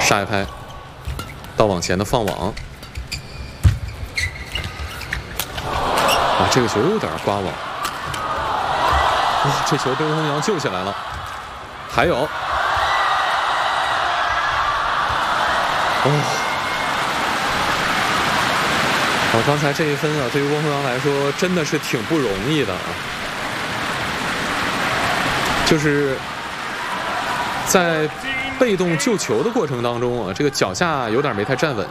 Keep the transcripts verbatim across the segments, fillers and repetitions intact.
杀一拍，到网前的放网。啊，这个球有点刮网。哇，这球被翁宏阳救起来了。还有，哦，哦，刚才这一分啊，对于翁宏阳来说真的是挺不容易的啊。就是在被动救球的过程当中啊，这个脚下有点没太站稳。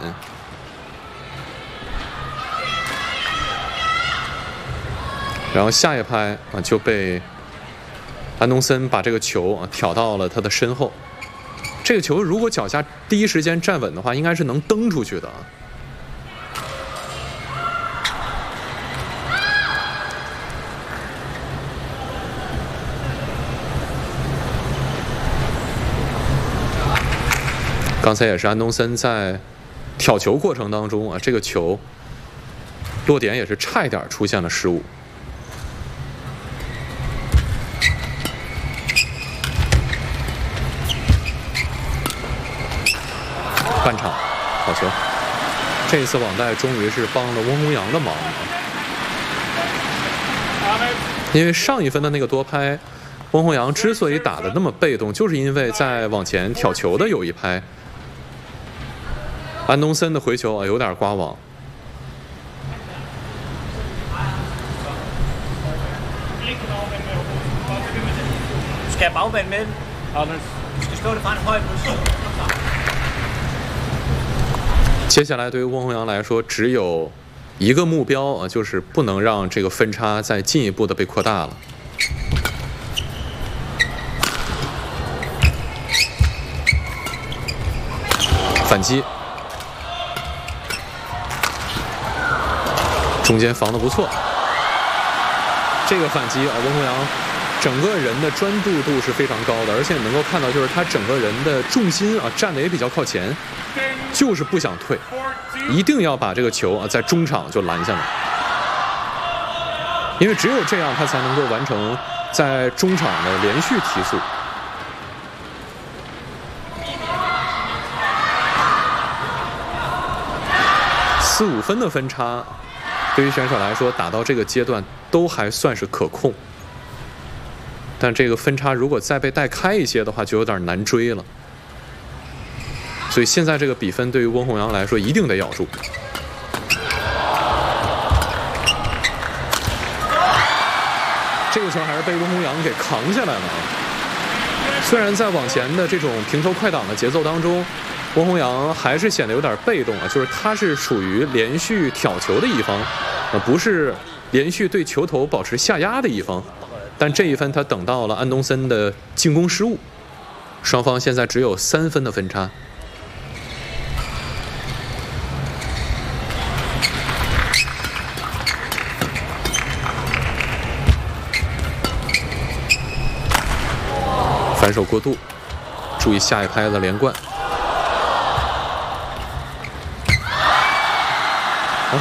然后下一拍啊就被安东森把这个球啊挑到了他的身后。这个球如果脚下第一时间站稳的话，应该是能蹬出去的啊。刚才也是安东森在挑球过程当中啊，这个球落点也是差一点出现了失误。半场好球，这一次网贷终于是帮了翁宏阳的忙啊。因为上一分的那个多拍，翁宏阳之所以打得那么被动，就是因为在往前挑球的有一拍，安东森的回球啊有点刮网。接下来对于翁宏阳来说，只有一个目标啊，就是不能让这个分差再进一步的被扩大了。反击，中间防得不错。这个反击啊，翁宏阳整个人的专注度是非常高的，而且能够看到，就是他整个人的重心啊站得也比较靠前。就是不想退，一定要把这个球啊在中场就拦下来，因为只有这样他才能够完成在中场的连续提速。四五分的分差，对于选手来说打到这个阶段都还算是可控，但这个分差如果再被带开一些的话，就有点难追了。所以现在这个比分对于翁宏阳来说一定得咬住。这个球还是被翁宏阳给扛下来了啊！虽然在往前的这种平头快挡的节奏当中，翁宏阳还是显得有点被动啊，就是他是属于连续挑球的一方，呃，不是连续对球头保持下压的一方。但这一分他等到了安东森的进攻失误，双方现在只有三分的分差。反手过度，注意下一拍的连贯。啊、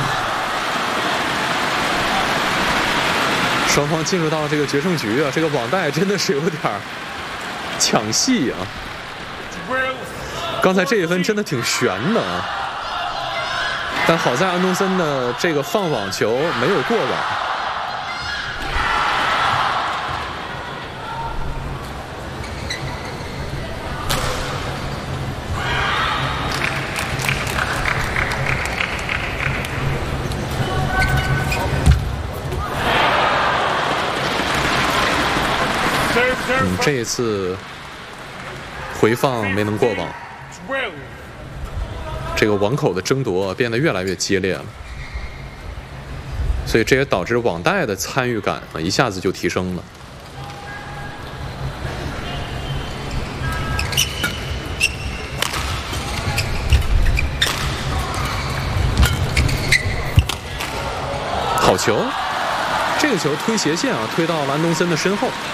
双方进入到这个决胜局啊，这个网贷真的是有点抢戏啊。刚才这一分真的挺悬的啊，但好在安东森的这个放网球没有过网。嗯，这一次回放没能过网，这个网口的争夺变得越来越激烈了，所以这也导致网贷的参与感啊一下子就提升了。好球！这个球推斜线啊，推到了安东森的身后。